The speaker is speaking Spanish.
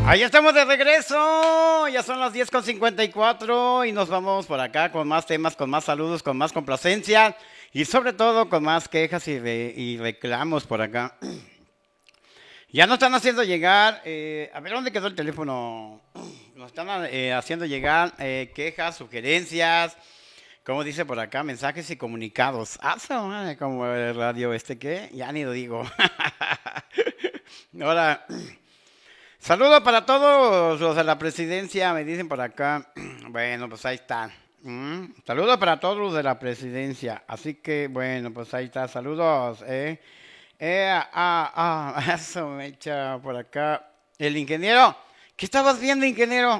Ahí estamos de regreso, ya son las 10:54 y nos vamos por acá con más temas, con más saludos, con más complacencia y sobre todo con más quejas y reclamos por acá. Ya nos están haciendo llegar, a ver dónde quedó el teléfono, nos están haciendo llegar quejas, sugerencias, como dice por acá, mensajes y comunicados. Como el radio ¿qué? Ya ni lo digo. Ahora... Saludos para todos los de la presidencia, me dicen por acá. Bueno, pues ahí está. Saludos para todos los de la presidencia. Así que, bueno, pues ahí está. Saludos. Eso me echa por acá. El ingeniero. ¿Qué estabas viendo, ingeniero?